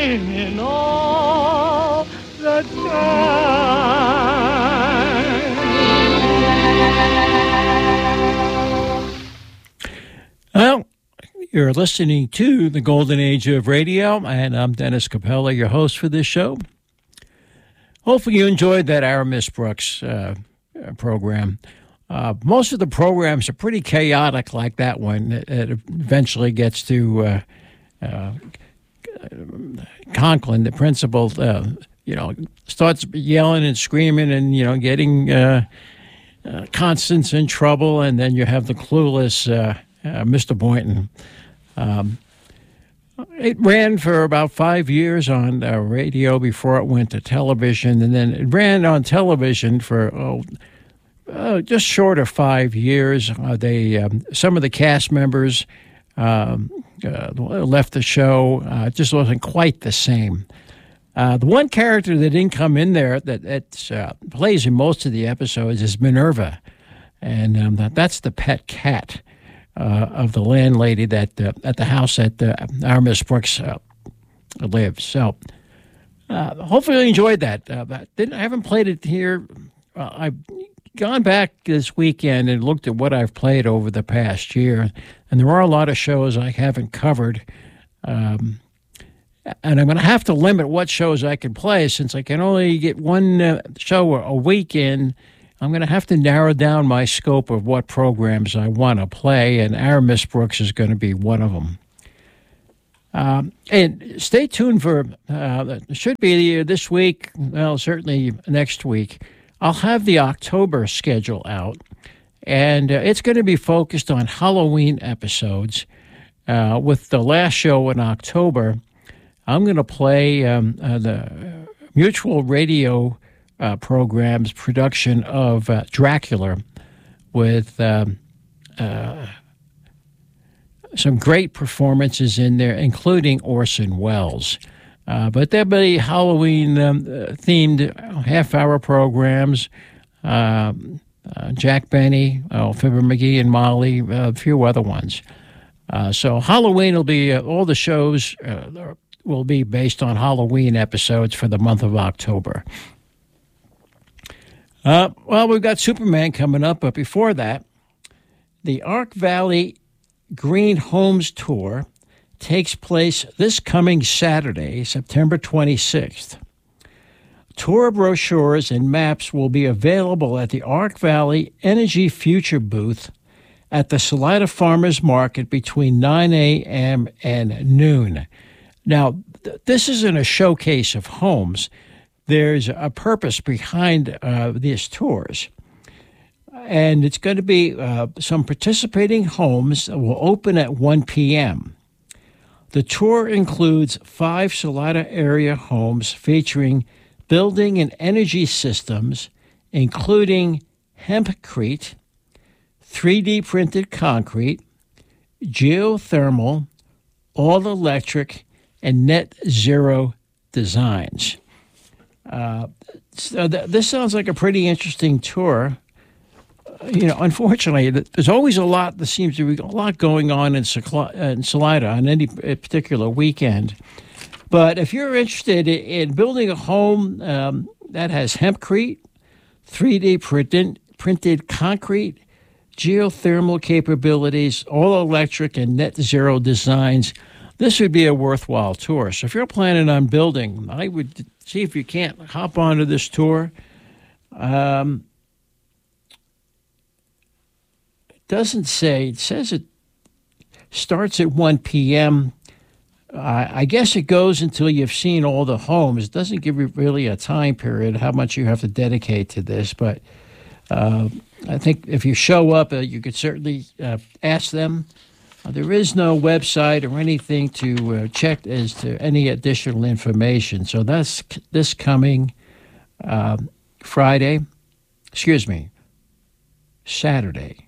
singing all the time. Well, you're listening to the Golden Age of Radio, and I'm Dennis Capella, your host for this show. Hopefully you enjoyed that Aramis Brooks program. Most of the programs are pretty chaotic like that one. It eventually gets to Conklin, the principal, starts yelling and screaming and, getting Constance in trouble, and then you have the clueless Mr. Boynton. It ran for about 5 years on radio before it went to television, and then it ran on television for just short of 5 years. Some of the cast members left the show. It just wasn't quite the same. The one character that didn't come in there that plays in most of the episodes is Minerva, and that's the pet cat of the landlady that at the house that Aramis Brooks lives. So hopefully you enjoyed that. I haven't played it here. I've gone back this weekend and looked at what I've played over the past year, and there are a lot of shows I haven't covered. And I'm going to have to limit what shows I can play since I can only get one show a week in. I'm going to have to narrow down my scope of what programs I want to play, and Aramis Brooks is going to be one of them. And stay tuned for, should be this week, well, certainly next week, I'll have the October schedule out, and it's going to be focused on Halloween episodes. With the last show in October, I'm going to play the Mutual Radio program's production of Dracula with some great performances in there, including Orson Welles. But there'll be Halloween-themed half-hour programs, Jack Benny, Fibber McGee and Molly, a few other ones. So Halloween will be, all the shows will be based on Halloween episodes for the month of October. Well, we've got Superman coming up, but before that, the Ark Valley Green Homes Tour takes place this coming Saturday, September 26th. Tour brochures and maps will be available at the Ark Valley Energy Future booth at the Salida Farmers Market between 9 a.m. and noon. Now, this isn't a showcase of homes. There's a purpose behind these tours. And it's going to be some participating homes that will open at 1 p.m. The tour includes 5 Salida area homes featuring building and energy systems, including hempcrete, 3D printed concrete, geothermal, all-electric, and net zero designs. So this sounds like a pretty interesting tour. Unfortunately, there's always there seems to be a lot going on in Salida on any particular weekend. But if you're interested in building a home that has hempcrete, 3D printed concrete, geothermal capabilities, all electric, and net zero designs, this would be a worthwhile tour. So if you're planning on building, I would see if you can't hop onto this tour. It doesn't say. It says it starts at 1 p.m. I guess it goes until you've seen all the homes. It doesn't give you really a time period, how much you have to dedicate to this. But I think if you show up, you could certainly ask them. There is no website or anything to check as to any additional information. So that's this coming Saturday.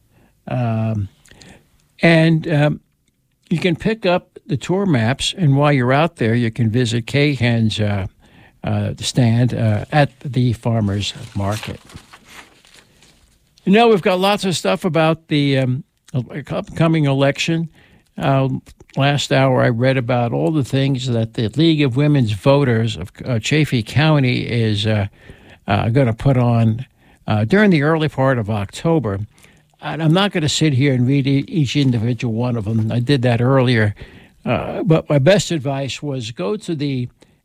And you can pick up the tour maps, and while you're out there, you can visit Cahan's stand at the farmers market. We've got lots of stuff about the upcoming election. Last hour, I read about all the things that the League of Women's Voters of Chaffee County is going to put on during the early part of October. And I'm not going to sit here and read each individual one of them. I did that earlier. But my best advice was go to the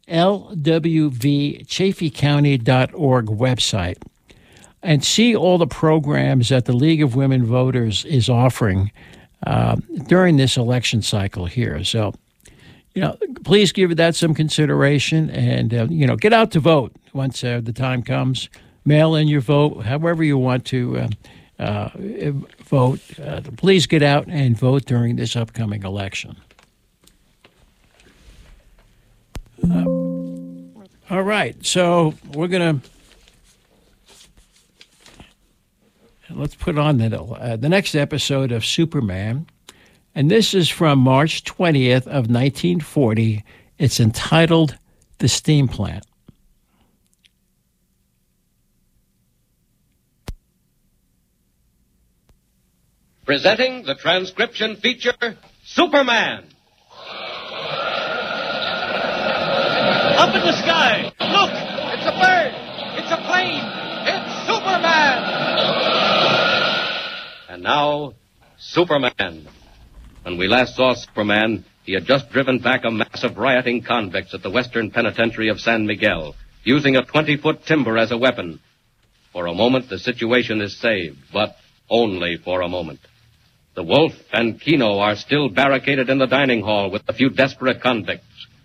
lwvchaffeecounty.org website and see all the programs that the League of Women Voters is offering during this election cycle here. So, please give that some consideration and, get out to vote once the time comes. Mail in your vote, however you want to vote. Please get out and vote during this upcoming election. All right, so we're going to let's put on the next episode of Superman, and this is from March 20th of 1940. It's entitled The Steam Plant. Presenting the transcription feature, Superman. Up in the sky! Look! It's a bird! It's a plane! It's Superman! And now, Superman. When we last saw Superman, he had just driven back a mass of rioting convicts at the Western Penitentiary of San Miguel, using a 20-foot timber as a weapon. For a moment, the situation is saved, but only for a moment. The Wolf and Kino are still barricaded in the dining hall with a few desperate convicts.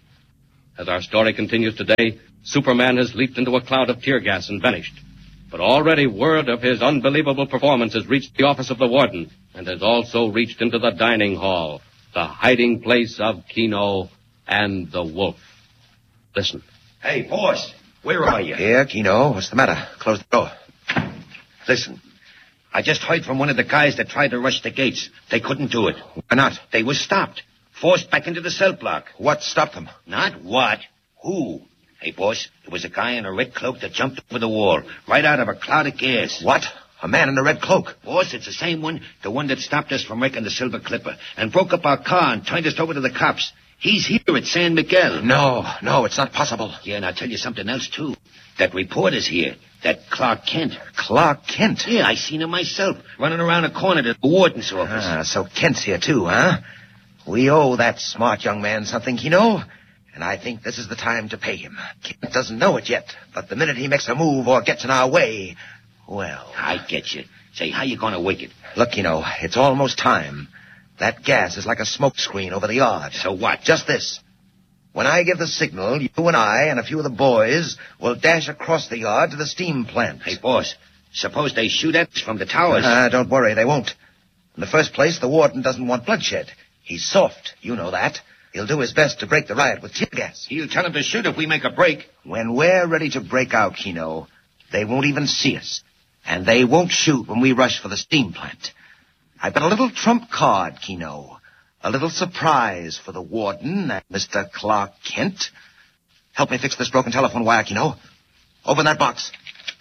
As our story continues today, Superman has leaped into a cloud of tear gas and vanished. But already word of his unbelievable performance has reached the office of the warden and has also reached into the dining hall, the hiding place of Kino and the Wolf. Listen. Hey, boss, where are you? Here, Kino. What's the matter? Close the door. Listen, I just heard from one of the guys that tried to rush the gates. They couldn't do it. Why not? They were stopped. Forced back into the cell block. What stopped them? Not what. Who? Hey, boss, there was a guy in a red cloak that jumped over the wall, right out of a cloud of gas. What? A man in a red cloak? Boss, it's the same one, the one that stopped us from wrecking the Silver Clipper, and broke up our car and turned us over to the cops. He's here at San Miguel. No, it's not possible. Yeah, and I'll tell you something else, too. That reporter's here. That Clark Kent. Clark Kent? Yeah, I seen him myself, running around a corner to the warden's office. So Kent's here, too, huh? We owe that smart young man something, Kino. And I think this is the time to pay him. Kent doesn't know it yet, but the minute he makes a move or gets in our way, well... I get you. Say, how you gonna wake it? Look, Kino, it's almost time. That gas is like a smoke screen over the yard. So what? Just this. When I give the signal, you and I and a few of the boys will dash across the yard to the steam plant. Hey, boss, suppose they shoot at us from the towers. Don't worry, they won't. In the first place, the warden doesn't want bloodshed. He's soft, you know that. He'll do his best to break the riot with tear gas. He'll tell him to shoot if we make a break. When we're ready to break out, Kino, they won't even see us. And they won't shoot when we rush for the steam plant. I've got a little trump card, Kino. A little surprise for the warden and Mr. Clark Kent. Help me fix this broken telephone wire, Kino. Open that box.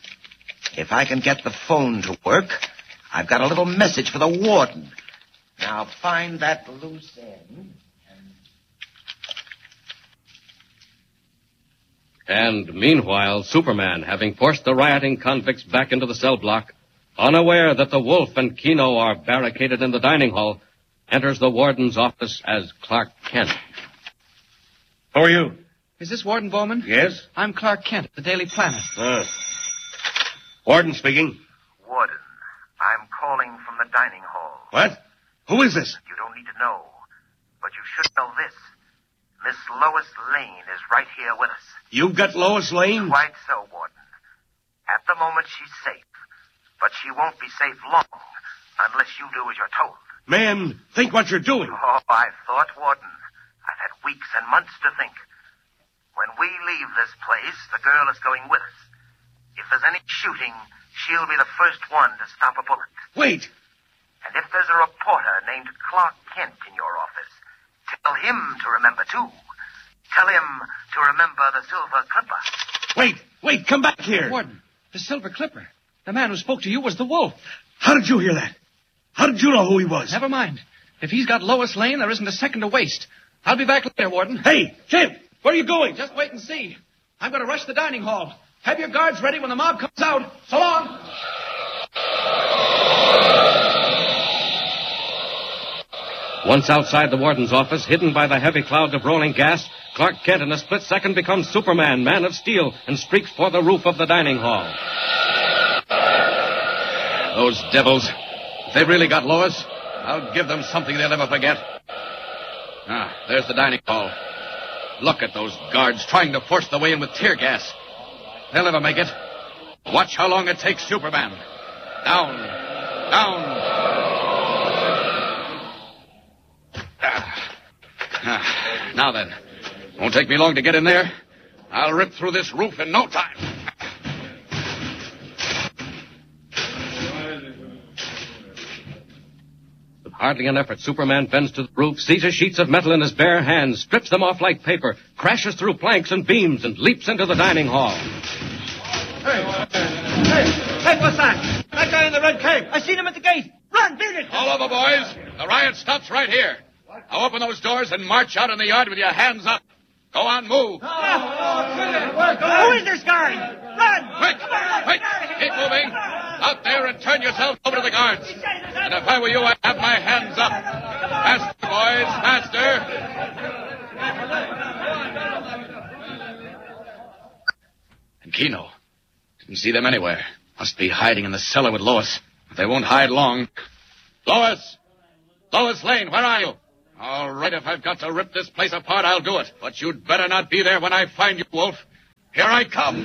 If I can get the phone to work, I've got a little message for the warden. Now find that loose end. And meanwhile, Superman, having forced the rioting convicts back into the cell block, unaware that the Wolf and Kino are barricaded in the dining hall, enters the warden's office as Clark Kent. Who are you? Is this Warden Bowman? Yes? I'm Clark Kent at the Daily Planet. Warden speaking. Warden, I'm calling from the dining hall. What? Who is this? You don't need to know, but you should know this. Miss Lois Lane is right here with us. You've got Lois Lane? Quite so, Warden. At the moment, she's safe. But she won't be safe long unless you do as you're told. Man, think what you're doing. Oh, I've thought, Warden. I've had weeks and months to think. When we leave this place, the girl is going with us. If there's any shooting, she'll be the first one to stop a bullet. Wait. And if there's a reporter named Clark Kent in your office, tell him to remember, too. Tell him to remember the Silver Clipper. Wait, come back here. Warden, the Silver Clipper. The man who spoke to you was the Wolf. How did you hear that? How did you know who he was? Never mind. If he's got Lois Lane, there isn't a second to waste. I'll be back later, Warden. Hey, Kent, where are you going? Just wait and see. I'm going to rush the dining hall. Have your guards ready when the mob comes out. So long. Once outside the warden's office, hidden by the heavy clouds of rolling gas, Clark Kent in a split second becomes Superman, Man of Steel, and streaks for the roof of the dining hall. Those devils. If they've really got Lois, I'll give them something they'll never forget. Ah, there's the dining hall. Look at those guards trying to force their way in with tear gas. They'll never make it. Watch how long it takes Superman. Down. Now then. Won't take me long to get in there. I'll rip through this roof in no time. With hardly an effort, Superman bends to the roof, seizes sheets of metal in his bare hands, strips them off like paper, crashes through planks and beams, and leaps into the dining hall. Hey, what's that? That guy in the red cape. I seen him at the gate. Run, beat it. All over, boys. The riot stops right here. Now open those doors and march out in the yard with your hands up. Go on, move. Who is this guy? Run! Quick! Keep moving. Out there and turn yourselves over to the guards. And if I were you, I'd have my hands up. Faster, boys, faster. And Keno. Didn't see them anywhere. Must be hiding in the cellar with Lois. But they won't hide long. Lois! Lois Lane, where are you? All right, if I've got to rip this place apart, I'll do it. But you'd better not be there when I find you, Wolf. Here I come.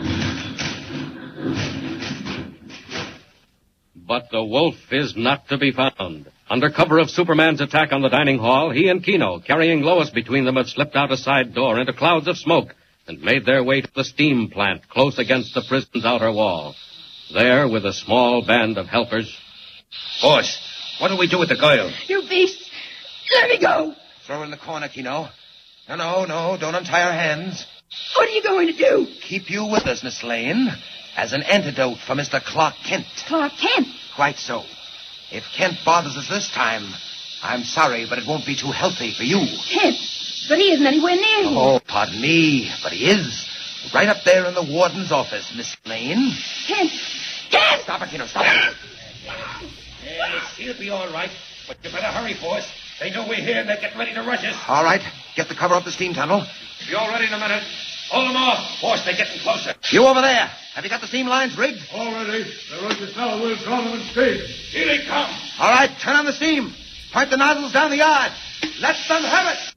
But the wolf is not to be found. Under cover of Superman's attack on the dining hall, he and Keno, carrying Lois between them, had slipped out a side door into clouds of smoke and made their way to the steam plant close against the prison's outer wall. There, with a small band of helpers... Boss, what do we do with the girl? You beast! Let me go! Throw her in the corner, Keno. No, don't untie her hands. What are you going to do? Keep you with us, Miss Lane, as an antidote for Mr. Clark Kent. Clark Kent? Quite so. If Kent bothers us this time, I'm sorry, but it won't be too healthy for you. Kent? But he isn't anywhere near here. Oh, pardon me, but he is. Right up there in the warden's office, Miss Lane. Kent! Kent! Stop it, Keno, stop it. Yes, he'll be all right. But you better hurry, boss. They know we're here and they're getting ready to rush us. All right, get the cover up the steam tunnel. Be all ready in a minute. Hold them off. Boss, they're getting closer. You over there. Have you got the steam lines rigged? All ready. The rush is now. We'll draw them in speed. Here they come. All right, turn on the steam. Point the nozzles down the yard. Let them have it.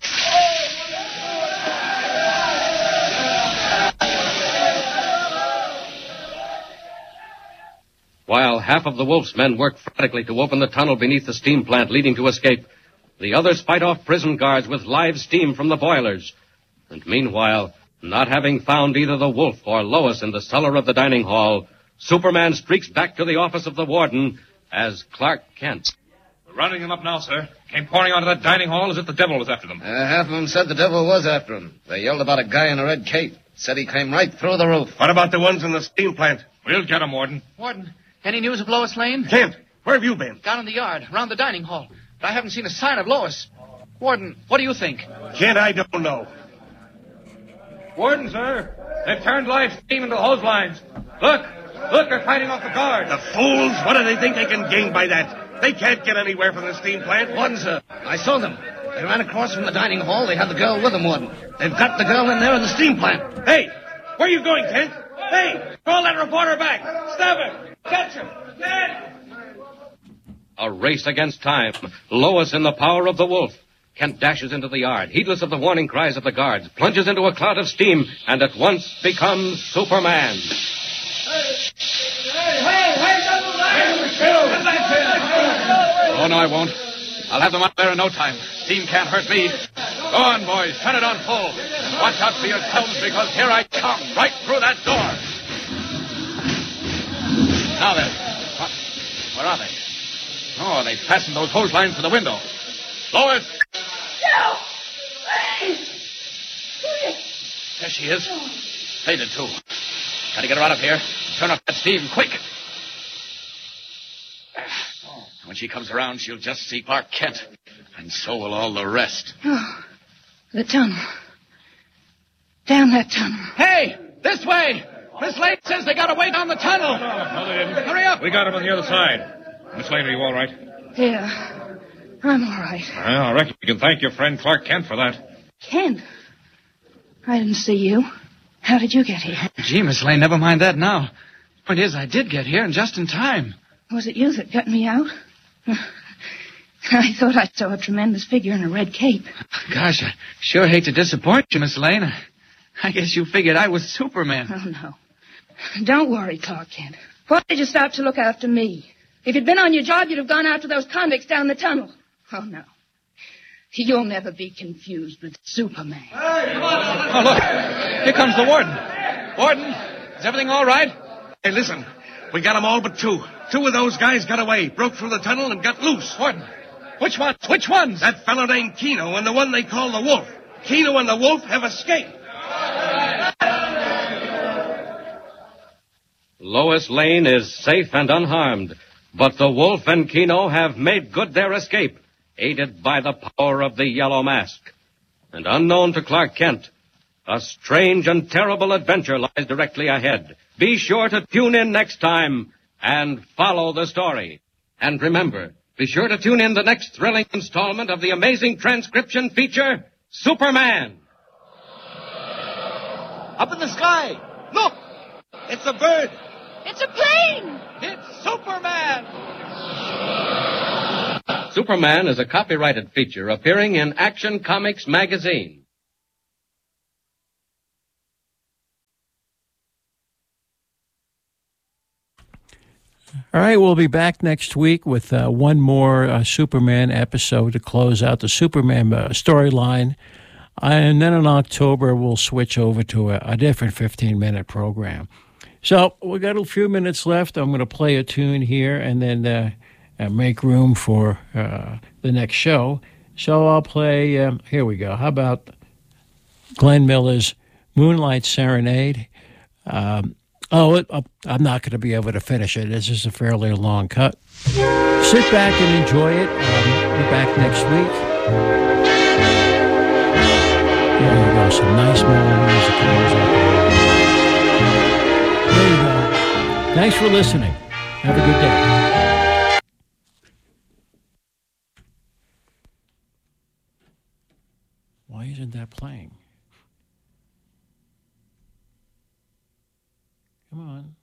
While half of the Wolf's men work frantically to open the tunnel beneath the steam plant leading to escape, the others fight off prison guards with live steam from the boilers. And meanwhile, not having found either the Wolf or Lois in the cellar of the dining hall, Superman streaks back to the office of the warden as Clark Kent. We're rounding them up now, sir. Came pouring onto that dining hall as if the devil was after them. Half of them said the devil was after them. They yelled about a guy in a red cape. Said he came right through the roof. What about the ones in the steam plant? We'll get them, Warden. Warden, any news of Lois Lane? Kent, where have you been? Down in the yard, around the dining hall. But I haven't seen a sign of Lois. Warden, what do you think? Kent, I don't know. Warden, sir. They've turned live steam into hose lines. Look, they're fighting off the guards. The fools! What do they think they can gain by that? They can't get anywhere from the steam plant. Warden, sir. I saw them. They ran across from the dining hall. They had the girl with them, Warden. They've got the girl in there in the steam plant. Hey, where are you going, Kent? Hey, call that reporter back. Stab him. Catch him. Kent! A race against time. Lois in the power of the Wolf. Kent dashes into the yard, heedless of the warning cries of the guards, plunges into a cloud of steam, and at once becomes Superman. Oh, no, I won't. I'll have them out there in no time. Steam can't hurt me. Go on, boys. Turn it on full. Watch out for yourselves, because here I come, right through that door. Now then. Where are they? Oh, they fastened those hose lines to the window. Lois! No! There she is. Faded, too. Gotta get her out of here. Turn off that steam, quick. When she comes around, she'll just see Clark Kent. And so will all the rest. Oh, the tunnel. Down that tunnel. Hey, this way! Miss Lane says they got away down the tunnel. No, they didn't. Hurry up. We got him on the other side. Miss Lane, are you all right? Yeah, I'm all right. Well, I reckon you can thank your friend Clark Kent for that. Kent? I didn't see you. How did you get here? Gee, Miss Lane, never mind that now. Point is, I did get here and just in time. Was it you that got me out? I thought I saw a tremendous figure in a red cape. Gosh, I sure hate to disappoint you, Miss Lane. I guess you figured I was Superman. Oh, no. Don't worry, Clark Kent. Why did you stop to look after me? If you'd been on your job, you'd have gone after those convicts down the tunnel. Oh, no. You'll never be confused with Superman. Oh, look. Here comes the warden. Warden, is everything all right? Hey, listen. We got them all but two. Two of those guys got away, broke through the tunnel, and got loose. Warden, which ones? Which ones? That fellow named Keno and the one they call the Wolf. Keno and the Wolf have escaped. Lois Lane is safe and unharmed, but the Wolf and Keno have made good their escape, aided by the power of the Yellow Mask. And unknown to Clark Kent, a strange and terrible adventure lies directly ahead. Be sure to tune in next time and follow the story. And remember, be sure to tune in the next thrilling installment of the amazing transcription feature, Superman. Up in the sky. Look! It's a bird. It's a plane! It's Superman! Superman is a copyrighted feature appearing in Action Comics magazine. All right, we'll be back next week with one more Superman episode to close out the Superman storyline. And then in October, we'll switch over to a different 15-minute program. So we got a few minutes left. I'm going to play a tune here and then make room for the next show. So I'll play, here we go. How about Glenn Miller's Moonlight Serenade? I'm not going to be able to finish it. This is a fairly long cut. Sit back and enjoy it. Be back next week. There you go. Some nice mellow music comes up. There you go. Thanks for listening. Have a good day. Why isn't that playing? Come on.